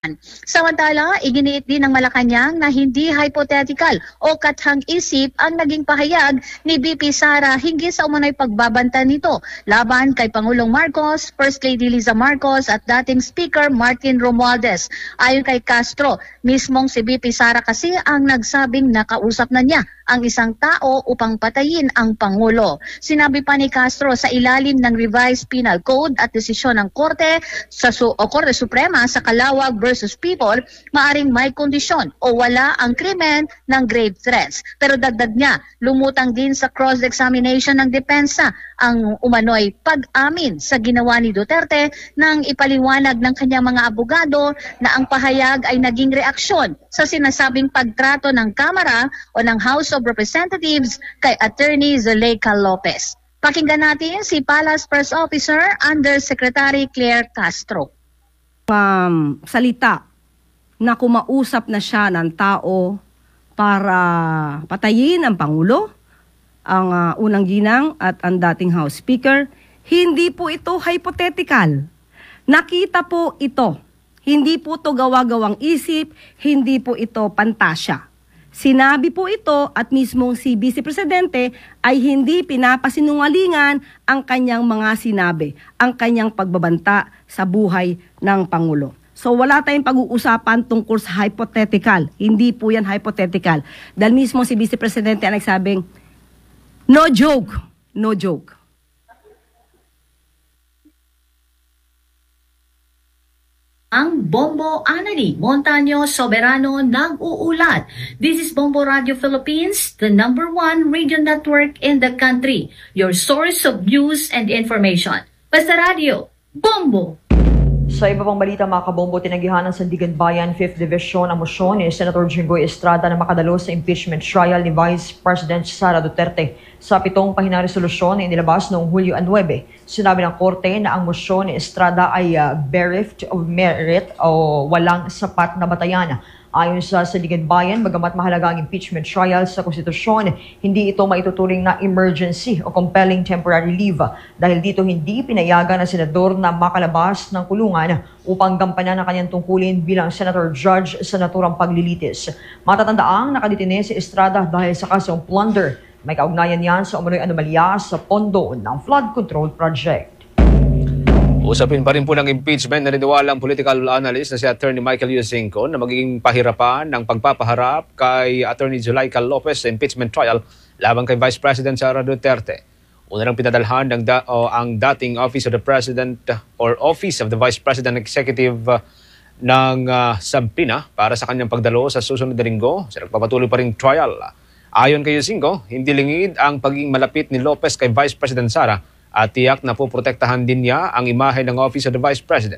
Samantala, iginiit din ng Malacanang na hindi hypothetical o kathang-isip ang naging pahayag ni VP Sara hinggil sa umano'y pagbabanta nito laban kay Pangulong Marcos, First Lady Liza Marcos at dating Speaker Martin Romualdez. Ayon kay Castro, mismong si VP Sara kasi ang nagsabing nakausap na niya ang isang tao upang patayin ang Pangulo. Sinabi pa ni Castro sa ilalim ng Revised Penal Code at desisyon ng Korte Korte Suprema sa Calawag versus People, maaring may kondisyon o wala ang krimen ng grave threats. Pero dagdag niya, lumutang din sa cross-examination ng depensa ang umano'y pag-amin sa ginawa ni Duterte nang ipaliwanag ng kanyang mga abogado na ang pahayag ay naging reaksyon sa sinasabing pagtrato ng Kamara o ng House of Representatives kay Attorney Zuleika Lopez. Pakinggan natin si Palace Press Officer Undersecretary Claire Castro. Salita na kumausap na siya ng tao para patayin ang Pangulo, ang unang ginang at ang dating House Speaker, hindi po ito hypothetical. Nakita po ito. Hindi po ito gawa-gawang isip, hindi po ito pantasya. Sinabi po ito at mismong si Vice Presidente ay hindi pinapasinungalingan ang kanyang mga sinabi, ang kanyang pagbabanta sa buhay ng Pangulo. So wala tayong pag-uusapan tungkol sa hypothetical. Hindi po yan hypothetical. Dahil mismo si Vice Presidente ang nagsabing, no joke, no joke. Ang Bombo Anali Montaño Soberano nag-uulat. This is Bombo Radio Philippines, the #1 radio network in the country. Your source of news and information. Basta Radio, Bombo! Sa iba pang balita, mga kabombo, tinanggihan ng Sandigan Bayan 5th Division ang motion ni Senator Jinggoy Estrada na makadalo sa impeachment trial ni Vice President Sara Duterte. Sa 7 pahinang resolusyon na inilabas noong Hulyo 9, sinabi ng Korte na ang motion ni Estrada ay bereft of merit o walang sapat na batayan. Ayon sa Sandigan Bayan, bagamat mahalaga ang impeachment trial sa konstitusyon, hindi ito maituturing na emergency o compelling temporary leave dahil dito hindi pinayagan ng senador na makalabas ng kulungan upang gampanan ang kanyang tungkulin bilang senator judge sa naturang paglilitis. Matatandaang nakadetine si Estrada dahil sa kasong plunder. May kaugnayan yan sa umano'y anomalya sa pondo ng flood control project. Usapin pa rin po ng impeachment na niniwalang political analyst na si Attorney Michael Yusinco na magiging pahirapan ng pagpapaharap kay Attorney Zuleika Lopez sa impeachment trial laban kay Vice President Sara Duterte. Una nang pinadalhan ang dating Office of the President or Office of the Vice President Executive ng subpoena para sa kanyang pagdalo sa susunod na linggo sa nagpapatuloy pa ring trial. Ayon kay Yusinco, hindi lingid ang pagiging malapit ni Lopez kay Vice President Sara at tiyak na poprotektahan din niya ang imahe ng Office of the Vice President.